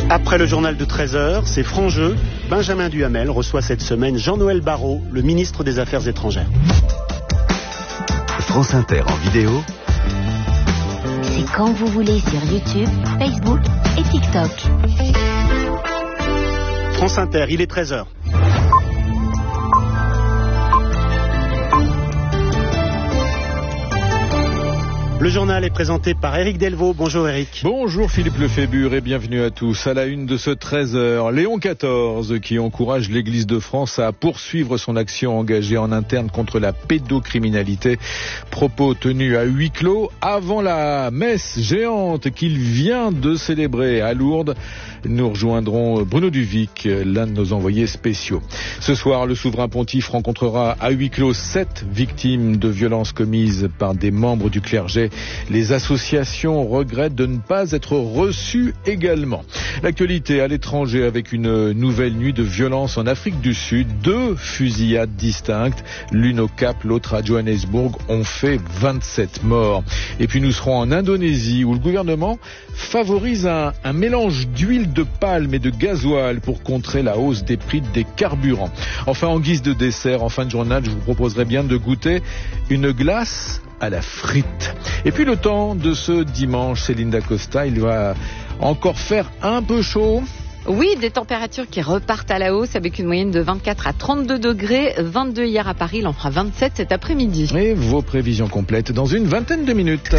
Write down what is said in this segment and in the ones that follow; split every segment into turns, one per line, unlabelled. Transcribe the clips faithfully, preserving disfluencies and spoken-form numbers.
Après le journal de treize heures, c'est franc jeu. Benjamin Duhamel reçoit cette semaine Jean-Noël Barrot, le ministre des Affaires étrangères.
France Inter en vidéo.
C'est quand vous voulez sur YouTube, Facebook et TikTok.
France Inter, il est treize heures. Le journal est présenté par Éric Delvaux. Bonjour Éric.
Bonjour Philippe Lefébure et bienvenue à tous. À la une de ce treize heures, Léon quatorze qui encourage l'Église de France à poursuivre son action engagée en interne contre la pédocriminalité. Propos tenus à huis clos avant la messe géante qu'il vient de célébrer à Lourdes. Nous rejoindrons Bruno Duvic, l'un de nos envoyés spéciaux. Ce soir, le souverain pontife rencontrera à huis clos sept victimes de violences commises par des membres du clergé. Les associations regrettent de ne pas être reçues également. L'actualité à l'étranger avec une nouvelle nuit de violence en Afrique du Sud. Deux fusillades distinctes, l'une au Cap, l'autre à Johannesburg, ont fait vingt-sept morts. Et puis nous serons en Indonésie où le gouvernement favorise un, un mélange d'huile de palme et de gasoil pour contrer la hausse des prix des carburants. Enfin, en guise de dessert, en fin de journal, je vous proposerai bien de goûter une glace à la frite. Et puis le temps de ce dimanche, Céline Dacosta, il va encore faire un peu chaud.
Oui, des températures qui repartent à la hausse avec une moyenne de vingt-quatre à trente-deux degrés, vingt-deux hier à Paris, il en fera vingt-sept cet après-midi.
Et vos prévisions complètes dans une vingtaine de minutes.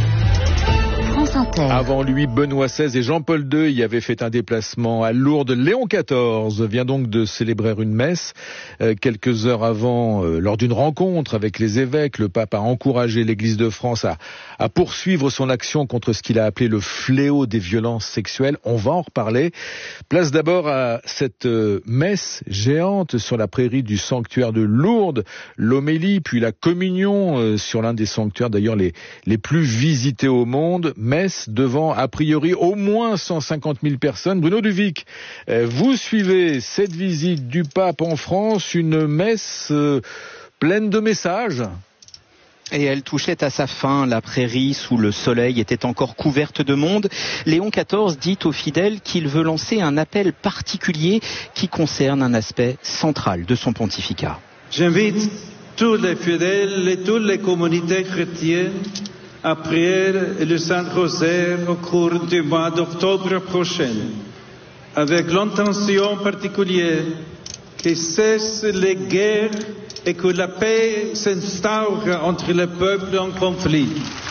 Avant lui, Benoît seize et Jean-Paul deux y avaient fait un déplacement à Lourdes. Léon quatorze vient donc de célébrer une messe. Euh, quelques heures avant, euh, lors d'une rencontre avec les évêques, le pape a encouragé l'Église de France à, à poursuivre son action contre ce qu'il a appelé le fléau des violences sexuelles. On va en reparler. Place d'abord à cette euh, messe géante sur la prairie du sanctuaire de Lourdes, l'homélie, puis la communion euh, sur l'un des sanctuaires d'ailleurs les, les plus visités au monde. Messe devant, a priori, au moins cent cinquante mille personnes. Bruno Duvic, vous suivez cette visite du pape en France, une messe euh, pleine de messages.
Et elle touchait à sa fin. La prairie sous le soleil était encore couverte de monde. Léon quatorze dit aux fidèles qu'il veut lancer un appel particulier qui concerne un aspect central de son pontificat.
J'invite tous les fidèles et toutes les communautés chrétiennes à prier le Saint-Rosaire au cours du mois d'octobre prochain, avec l'intention particulière que cessent les guerres et que la paix s'instaure entre les peuples en conflit.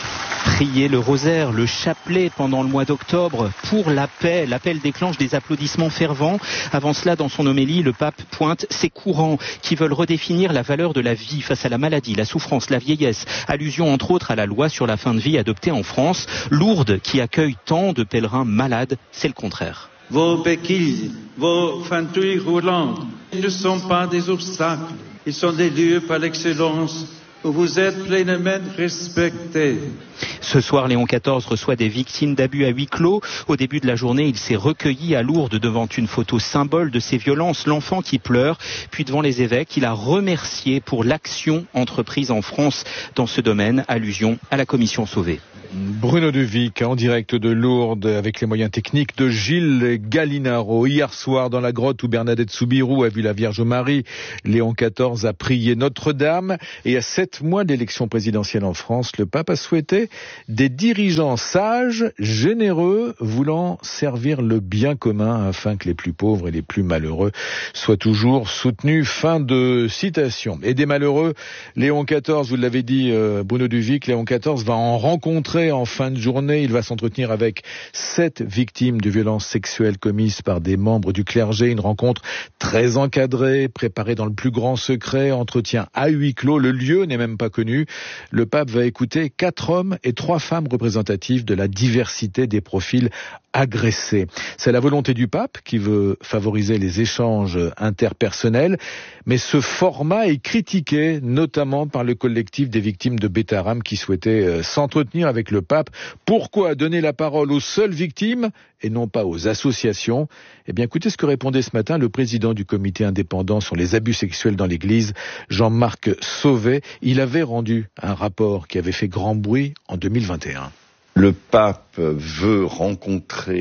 Prier le rosaire, le chapelet pendant le mois d'octobre pour la paix. L'appel déclenche des applaudissements fervents. Avant cela, dans son homélie, le pape pointe ces courants qui veulent redéfinir la valeur de la vie face à la maladie, la souffrance, la vieillesse. Allusion entre autres à la loi sur la fin de vie adoptée en France. Lourdes, qui accueille tant de pèlerins malades, c'est le contraire.
Vos béquilles, vos fantouilles roulantes ne sont pas des obstacles. Ils sont des lieux par l'excellence où vous êtes pleinement respectés.
Ce soir, Léon quatorze reçoit des victimes d'abus à huis clos. Au début de la journée, il s'est recueilli à Lourdes devant une photo symbole de ces violences, l'enfant qui pleure. Puis devant les évêques, il a remercié pour l'action entreprise en France dans ce domaine, allusion à la commission Sauvé.
Bruno Duvic en direct de Lourdes avec les moyens techniques de Gilles Gallinaro. Hier soir, dans la grotte où Bernadette Soubirous a vu la Vierge Marie, Léon quatorze a prié Notre-Dame. Et à sept mois d'élection présidentielle en France, le pape a souhaité des dirigeants sages, généreux, voulant servir le bien commun afin que les plus pauvres et les plus malheureux soient toujours soutenus. Fin de citation. Et des malheureux, Léon quatorze, vous l'avez dit euh, Bruno Duvic, Léon quatorze va en rencontrer en fin de journée. Il va s'entretenir avec sept victimes de violences sexuelles commises par des membres du clergé. Une rencontre très encadrée, préparée dans le plus grand secret, entretien à huis clos. Le lieu n'est même pas connu. Le pape va écouter quatre hommes et trois femmes représentatives de la diversité des profils agressés. C'est la volonté du pape qui veut favoriser les échanges interpersonnels, mais ce format est critiqué notamment par le collectif des victimes de Bétharram qui souhaitait s'entretenir avec le pape. Pourquoi donner la parole aux seules victimes et non pas aux associations? Eh bien, écoutez ce que répondait ce matin le président du comité indépendant sur les abus sexuels dans l'Église, Jean-Marc Sauvé. Il avait rendu un rapport qui avait fait grand bruit en deux mille vingt et un.
Le pape veut rencontrer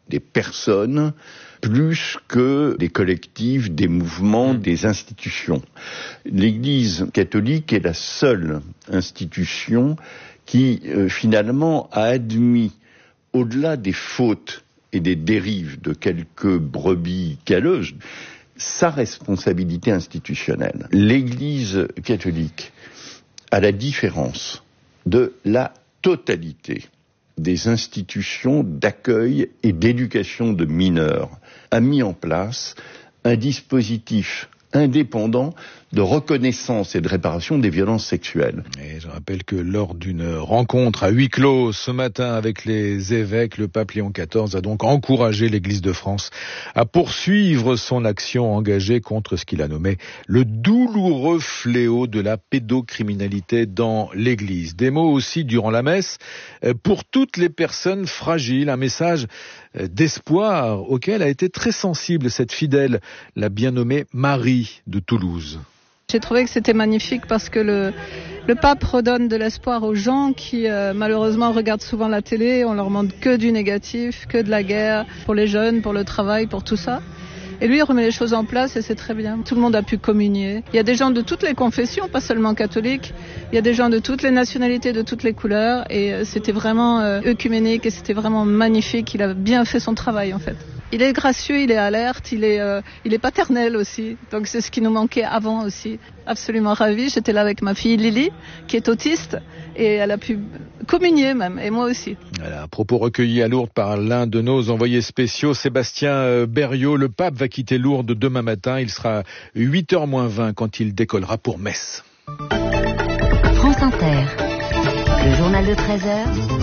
des personnes plus que des collectifs, des mouvements, des institutions. L'Église catholique est la seule institution qui, euh, finalement, a admis, au-delà des fautes et des dérives de quelques brebis galeuses, sa responsabilité institutionnelle. L'Église catholique, à la différence de la totalité des institutions d'accueil et d'éducation de mineurs, a mis en place un dispositif indépendant de reconnaissance et de réparation des violences sexuelles.
Et je rappelle que lors d'une rencontre à huis clos ce matin avec les évêques, le pape Léon quatorze a donc encouragé l'Église de France à poursuivre son action engagée contre ce qu'il a nommé le douloureux fléau de la pédocriminalité dans l'Église. Des mots aussi durant la messe pour toutes les personnes fragiles, un message d'espoir auquel a été très sensible cette fidèle, la bien nommée Marie de Toulouse.
J'ai trouvé que c'était magnifique parce que le, le pape redonne de l'espoir aux gens qui euh, malheureusement regardent souvent la télé, on leur montre que du négatif, que de la guerre, pour les jeunes, pour le travail, pour tout ça. Et lui, il remet les choses en place et c'est très bien. Tout le monde a pu communier. Il y a des gens de toutes les confessions, pas seulement catholiques. Il y a des gens de toutes les nationalités, de toutes les couleurs. Et c'était vraiment euh, œcuménique et c'était vraiment magnifique. Il a bien fait son travail, en fait. Il est gracieux, il est alerte, il est, euh, il est paternel aussi. Donc c'est ce qui nous manquait avant aussi. Absolument ravie. J'étais là avec ma fille Lily, qui est autiste, et elle a pu communier même, et moi aussi.
Voilà, propos recueillis à Lourdes par l'un de nos envoyés spéciaux, Sébastien Berriot. Le pape va quitter Lourdes demain matin. Il sera huit heures moins vingt quand il décollera pour Metz.
France Inter, le journal de treize heures.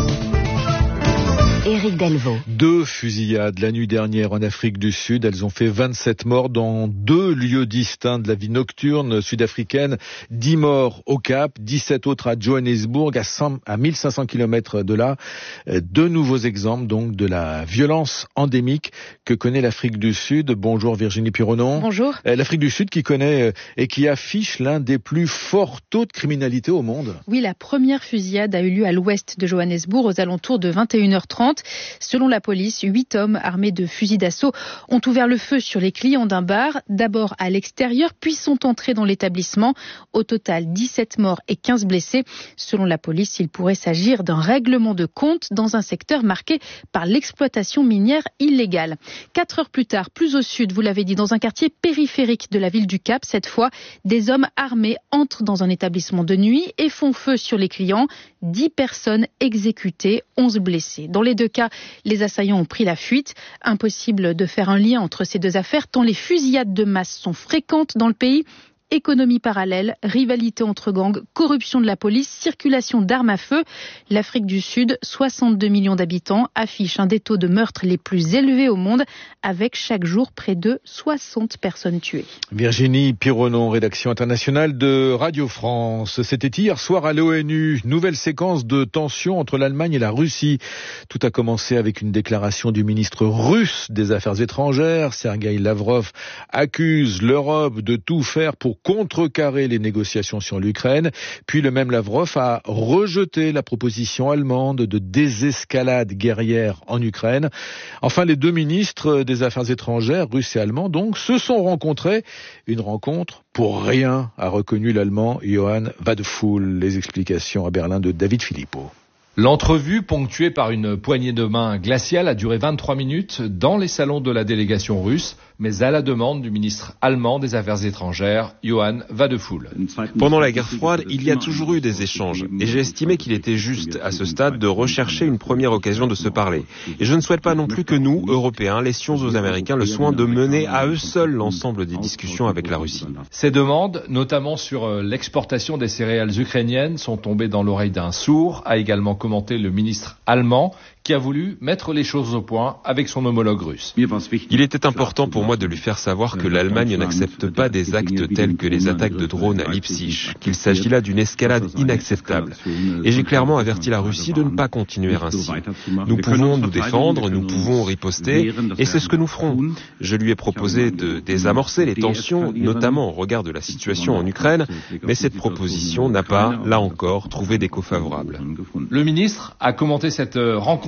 Éric Delvaux.
Deux fusillades la nuit dernière en Afrique du Sud. Elles ont fait vingt-sept morts dans deux lieux distincts de la vie nocturne sud-africaine. dix morts au Cap, dix-sept autres à Johannesburg, à, cent, à mille cinq cents kilomètres de là. Deux nouveaux exemples donc de la violence endémique que connaît l'Afrique du Sud. Bonjour Virginie Pironon.
Bonjour.
L'Afrique du Sud qui connaît et qui affiche l'un des plus forts taux de criminalité au monde.
Oui, la première fusillade a eu lieu à l'ouest de Johannesburg aux alentours de vingt et une heures trente. Selon la police, huit hommes armés de fusils d'assaut ont ouvert le feu sur les clients d'un bar, d'abord à l'extérieur, puis sont entrés dans l'établissement. Au total, dix-sept morts et quinze blessés. Selon la police, il pourrait s'agir d'un règlement de compte dans un secteur marqué par l'exploitation minière illégale. Quatre heures plus tard, plus au sud, vous l'avez dit, dans un quartier périphérique de la ville du Cap, cette fois, des hommes armés entrent dans un établissement de nuit et font feu sur les clients. Dix personnes exécutées, onze blessés. Dans les deux cas, les assaillants ont pris la fuite. Impossible de faire un lien entre ces deux affaires tant les fusillades de masse sont fréquentes dans le pays. Économie parallèle, rivalité entre gangs, corruption de la police, circulation d'armes à feu. L'Afrique du Sud, soixante-deux millions d'habitants, affiche un des taux de meurtre les plus élevés au monde, avec chaque jour près de soixante personnes tuées.
Virginie Pironon, rédaction internationale de Radio France. C'était hier soir à l'ONU, nouvelle séquence de tensions entre l'Allemagne et la Russie. Tout a commencé avec une déclaration du ministre russe des Affaires étrangères. Sergueï Lavrov accuse l'Europe de tout faire pour contrecarrer les négociations sur l'Ukraine. Puis le même Lavrov a rejeté la proposition allemande de désescalade guerrière en Ukraine. Enfin, les deux ministres des Affaires étrangères, russes et allemands, donc, se sont rencontrés. Une rencontre pour rien, a reconnu l'Allemand Johann Wadephul. Les explications à Berlin de David Philippot.
L'entrevue, ponctuée par une poignée de main glaciale, a duré vingt-trois minutes dans les salons de la délégation russe, mais à la demande du ministre allemand des Affaires étrangères, Johann Wadephul.
Pendant la guerre froide, il y a toujours eu des échanges, et j'ai estimé qu'il était juste, à ce stade, de rechercher une première occasion de se parler. Et je ne souhaite pas non plus que nous, Européens, laissions aux Américains le soin de mener à eux seuls l'ensemble des discussions avec la Russie.
Ces demandes, notamment sur l'exportation des céréales ukrainiennes, sont tombées dans l'oreille d'un sourd, a également commenté le ministre allemand, qui a voulu mettre les choses au point avec son homologue russe.
Il était important pour moi de lui faire savoir que l'Allemagne n'accepte pas des actes tels que les attaques de drones à Leipzig, qu'il s'agit là d'une escalade inacceptable. Et j'ai clairement averti la Russie de ne pas continuer ainsi. Nous pouvons nous défendre, nous pouvons riposter, et c'est ce que nous ferons. Je lui ai proposé de désamorcer les tensions, notamment au regard de la situation en Ukraine, mais cette proposition n'a pas, là encore, trouvé d'écho favorable.
Le ministre a commenté cette rencontre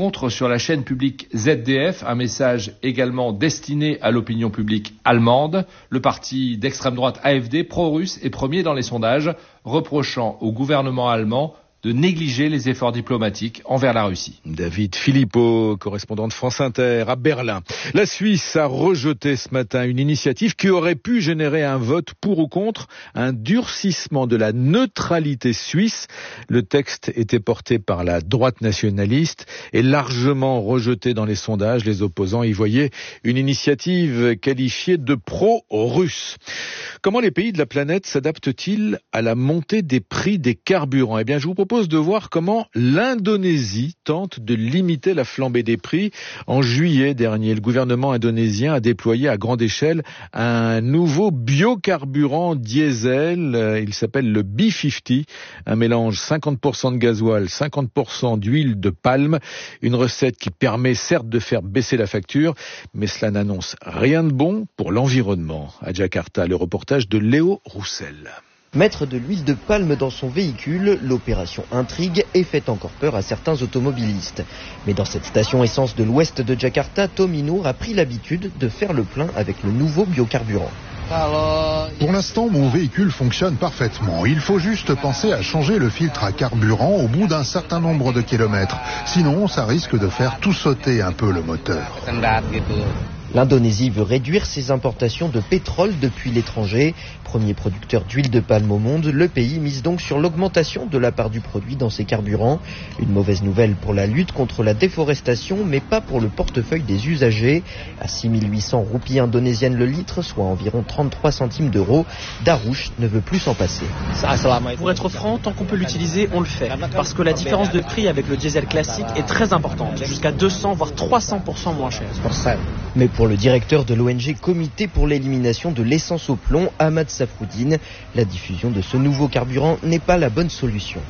montre sur la chaîne publique Z D F un message également destiné à l'opinion publique allemande. Le parti d'extrême droite A F D, pro-russe, est premier dans les sondages, reprochant au gouvernement allemand de négliger les efforts diplomatiques envers la Russie.
David Philippot, correspondant de France Inter à Berlin. La Suisse a rejeté ce matin une initiative qui aurait pu générer un vote pour ou contre un durcissement de la neutralité suisse. Le texte était porté par la droite nationaliste et largement rejeté dans les sondages. Les opposants y voyaient une initiative qualifiée de pro-russe. Comment les pays de la planète s'adaptent-ils à la montée des prix des carburants ? Eh bien, je vous propose de voir comment l'Indonésie tente de limiter la flambée des prix. En juillet dernier, le gouvernement indonésien a déployé à grande échelle un nouveau biocarburant diesel. Il s'appelle le B cinquante, un mélange cinquante pour cent de gasoil, cinquante pour cent d'huile de palme. Une recette qui permet certes de faire baisser la facture, mais cela n'annonce rien de bon pour l'environnement. À Jakarta, le reportage de Léo Roussel.
Mettre de l'huile de palme dans son véhicule, l'opération intrigue et fait encore peur à certains automobilistes. Mais dans cette station essence de l'ouest de Jakarta, Tommy Noor a pris l'habitude de faire le plein avec le nouveau biocarburant.
Pour l'instant, mon véhicule fonctionne parfaitement. Il faut juste penser à changer le filtre à carburant au bout d'un certain nombre de kilomètres. Sinon, ça risque de faire tout sauter un peu le moteur.
L'Indonésie veut réduire ses importations de pétrole depuis l'étranger. Premier producteur d'huile de palme au monde, le pays mise donc sur l'augmentation de la part du produit dans ses carburants. Une mauvaise nouvelle pour la lutte contre la déforestation, mais pas pour le portefeuille des usagers. À six mille huit cents roupies indonésiennes le litre, soit environ trente-trois centimes d'euros, Darush ne veut plus s'en passer.
Pour être franc, tant qu'on peut l'utiliser, on le fait. Parce que la différence de prix avec le diesel classique est très importante, jusqu'à deux cents voire trois cents pour cent moins cher.
Mais pour le directeur de l'O N G Comité pour l'élimination de l'essence au plomb, Ahmad Safroudine, la diffusion de ce nouveau carburant n'est pas la bonne solution.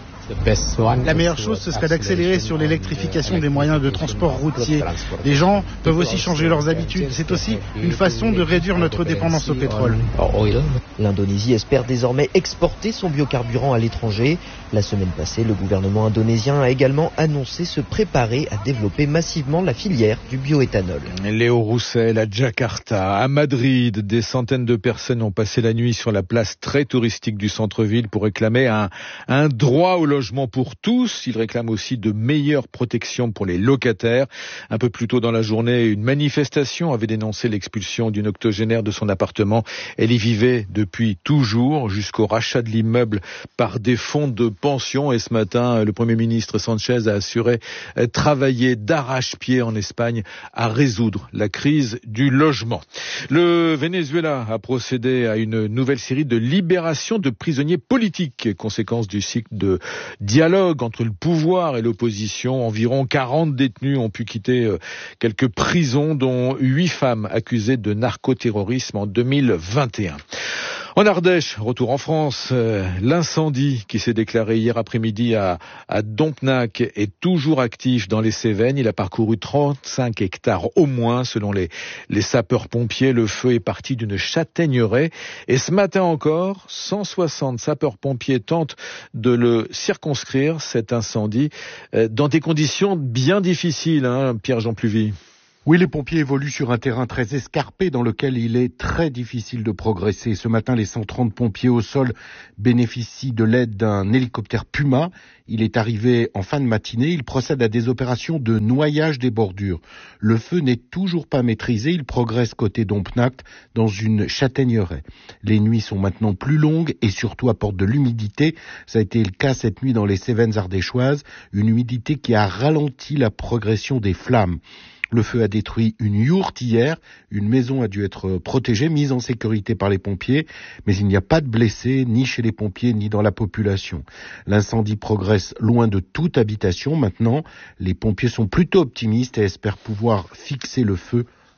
La meilleure chose, ce serait d'accélérer sur l'électrification des moyens de transport routier. Les gens peuvent aussi changer leurs habitudes. C'est aussi une façon de réduire notre dépendance au pétrole.
L'Indonésie espère désormais exporter son biocarburant à l'étranger. La semaine passée, le gouvernement indonésien a également annoncé se préparer à développer massivement la filière du bioéthanol.
Léo Roussel à Jakarta. À Madrid, des centaines de personnes ont passé la nuit sur la place très touristique du centre-ville pour réclamer un, un droit au logement pour tous. Ils réclament aussi de meilleures protections pour les locataires. Un peu plus tôt dans la journée, une manifestation avait dénoncé l'expulsion d'une octogénaire de son appartement. Elle y vivait depuis toujours jusqu'au rachat de l'immeuble par des fonds de pension. Et ce matin, le Premier ministre Sanchez a assuré travailler d'arrache-pied en Espagne à résoudre la crise du logement. Le Venezuela a procédé à une nouvelle série de libérations de prisonniers politiques, conséquence du cycle de dialogue entre le pouvoir et l'opposition. Environ quarante détenus ont pu quitter quelques prisons, dont huit femmes accusées de narcoterrorisme en deux mille vingt et un. En Ardèche, retour en France, euh, l'incendie qui s'est déclaré hier après-midi à, à Dompnac est toujours actif dans les Cévennes. Il a parcouru trente-cinq hectares au moins, selon les, les sapeurs-pompiers. Le feu est parti d'une châtaigneraie. Et ce matin encore, cent soixante sapeurs-pompiers tentent de le circonscrire, cet incendie, euh, dans des conditions bien difficiles, hein, Pierre-Jean Pluvy.
Oui, les pompiers évoluent sur un terrain très escarpé dans lequel il est très difficile de progresser. Ce matin, les cent trente pompiers au sol bénéficient de l'aide d'un hélicoptère Puma. Il est arrivé en fin de matinée. Il procède à des opérations de noyage des bordures. Le feu n'est toujours pas maîtrisé. Il progresse côté Dompnac dans une châtaigneraie. Les nuits sont maintenant plus longues et surtout apportent de l'humidité. Ça a été le cas cette nuit dans les Cévennes ardéchoises. Une humidité qui a ralenti la progression des flammes. Le feu a détruit une yourte hier, une maison a dû être protégée, mise en sécurité par les pompiers, mais il n'y a pas de blessés, ni chez les pompiers, ni dans la population. L'incendie progresse loin de toute habitation. Maintenant, les pompiers sont plutôt optimistes et espèrent pouvoir fixer le feu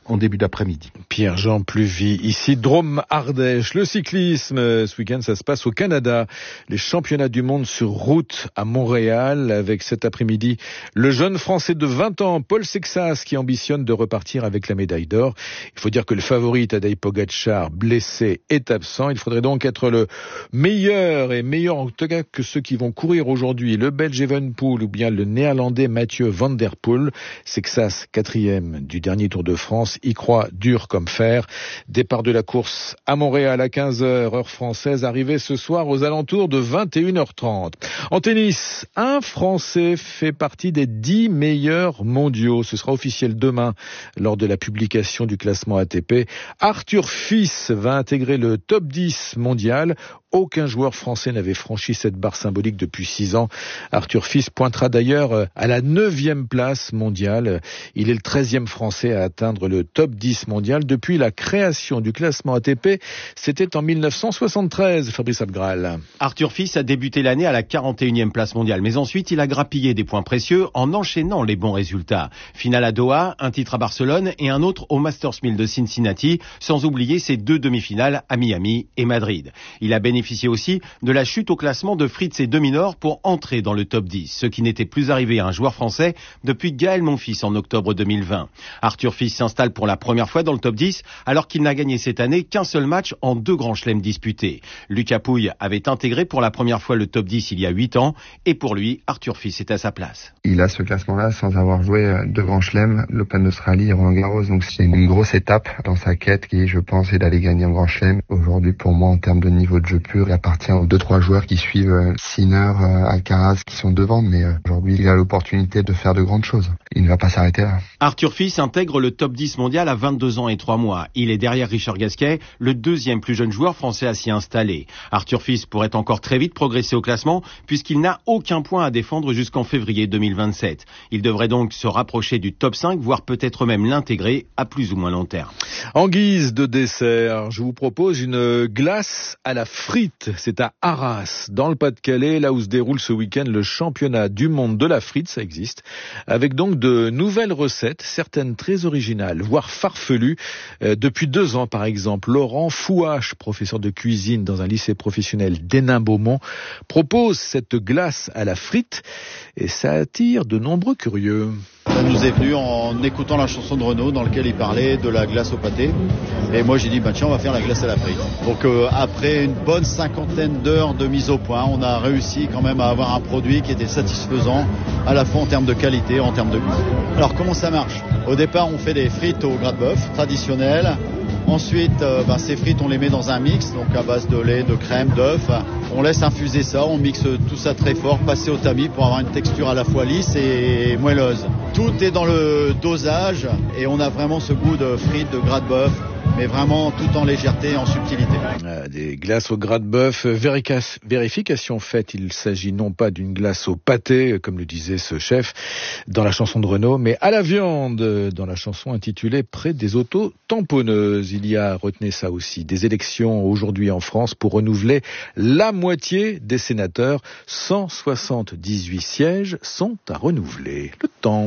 en début d'après-midi.
Pierre-Jean Pluvy, ici Drôme-Ardèche. Le cyclisme, ce week-end, ça se passe au Canada. Les championnats du monde sur route à Montréal, avec cet après-midi le jeune Français de vingt ans, Paul Sexas, qui ambitionne de repartir avec la médaille d'or. Il faut dire que le favori Tadej Pogačar, blessé, est absent. Il faudrait donc être le meilleur, et meilleur en tout cas que ceux qui vont courir aujourd'hui, le Belge Evenepoel ou bien le Néerlandais Mathieu Van Der Poel. Sexas, quatrième du dernier Tour de France, y croit dur comme fer. Départ de la course à Montréal à quinze heures, heure française, arrivée ce soir aux alentours de vingt et une heures trente. En tennis, un Français fait partie des dix meilleurs mondiaux. Ce sera officiel demain lors de la publication du classement A T P. Arthur Fils va intégrer le top dix mondial. Aucun joueur français n'avait franchi cette barre symbolique depuis six ans. Arthur Fils pointera d'ailleurs à la neuvième place mondiale. Il est le treizième français à atteindre le top dix mondial depuis la création du classement A T P. C'était en mille neuf cent soixante-treize, Fabrice Abgral.
Arthur Fils a débuté l'année à la quarante et unième place mondiale, mais ensuite il a grappillé des points précieux en enchaînant les bons résultats. Finale à Doha, un titre à Barcelone et un autre au Masters mille de Cincinnati, sans oublier ses deux demi-finales à Miami et Madrid. Il a bénéficié aussi de la chute au classement de Fritz et Dominor pour entrer dans le top dix, ce qui n'était plus arrivé à un joueur français depuis Gaël Monfils en octobre deux mille vingt. Arthur Fils s'installe pour la première fois dans le top dix, alors qu'il n'a gagné cette année qu'un seul match en deux grands chelems disputés. Lucas Pouille avait intégré pour la première fois le top dix il y a huit ans, et pour lui, Arthur Fils est à sa place.
Il a ce classement-là sans avoir joué deux grands chelems, l'Open d'Australie et Roland Garros, donc c'est une grosse étape dans sa quête qui, je pense, est d'aller gagner un grand chelem. Aujourd'hui, pour moi, en termes de niveau de jeu pur, il appartient aux deux trois joueurs qui suivent Sinner, Alcaraz, qui sont devant, mais aujourd'hui, il a l'opportunité de faire de grandes choses. Il ne va pas s'arrêter là.
Arthur Fils intègre le top dix mondial à vingt-deux ans et trois mois. Il est derrière Richard Gasquet, le deuxième plus jeune joueur français à s'y installer. Arthur Fils pourrait encore très vite progresser au classement, puisqu'il n'a aucun point à défendre jusqu'en février deux mille vingt-sept. Il devrait donc se rapprocher du top cinq, voire peut-être même l'intégrer à plus ou moins long terme.
En guise de dessert, je vous propose une glace à la frite. C'est à Arras, dans le Pas-de-Calais, là où se déroule ce week-end le championnat du monde de la frite, ça existe, avec donc de nouvelles recettes, certaines très originales, voire farfelues. Euh, depuis deux ans, par exemple, Laurent Fouache, professeur de cuisine dans un lycée professionnel d'Hénin-Beaumont, propose cette glace à la frite et ça attire de nombreux curieux.
Ça nous est venu en écoutant la chanson de Renaud dans laquelle il parlait de la glace au pâté. Et moi j'ai dit, bah tiens, on va faire la glace à la frite. Donc euh, après une bonne cinquantaine d'heures de mise au point, on a réussi quand même à avoir un produit qui était satisfaisant, à la fois en termes de qualité, en termes de goût. Alors comment ça marche ? Au départ, on fait des frites au gras de bœuf traditionnelles. Ensuite, euh, bah, ces frites, on les met dans un mix, donc à base de lait, de crème, d'œuf. On laisse infuser ça, on mixe tout ça très fort, passer au tamis pour avoir une texture à la fois lisse et moelleuse. Tout est dans le dosage et on a vraiment ce goût de frites, de gras de bœuf, mais vraiment tout en légèreté et en subtilité.
Euh, des glaces au gras de bœuf, vérica- vérification faite, il s'agit non pas d'une glace au pâté, comme le disait ce chef dans la chanson de Renaud, mais à la viande, dans la chanson intitulée Près des autos tamponneuses. Il y a, retenez ça aussi, des élections aujourd'hui en France pour renouveler la moitié des sénateurs. cent soixante-dix-huit sièges sont à renouveler. Le temps.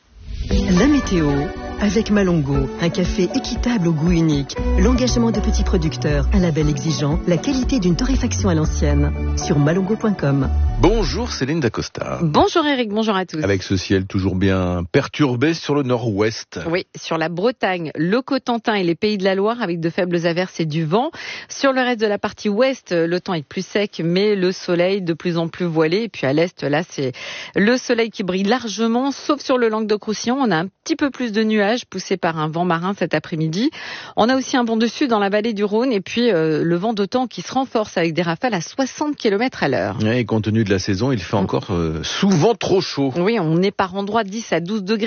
La météo avec Malongo, un café équitable au goût unique, l'engagement de petits producteurs, un label exigeant, la qualité d'une torréfaction à l'ancienne. Sur malongo point com.
Bonjour Céline Dacosta.
Bonjour Eric, bonjour à tous.
Avec ce ciel toujours bien perturbé sur le nord-ouest.
Oui, sur la Bretagne, le Cotentin et les Pays de la Loire avec de faibles averses et du vent. Sur le reste de la partie ouest, le temps est plus sec, mais le soleil de plus en plus voilé. Et puis à l'est, là, c'est le soleil qui brille largement, sauf sur le Languedoc-Roussillon. On a un petit peu plus de nuages poussés par un vent marin cet après-midi. On a aussi un vent de sud dans la vallée du Rhône et puis euh, le vent d'OTAN qui se renforce avec des rafales à soixante kilomètres à l'heure.
Et compte tenu de la saison, il fait encore euh, souvent trop chaud.
Oui, on est par endroits dix à douze degrés.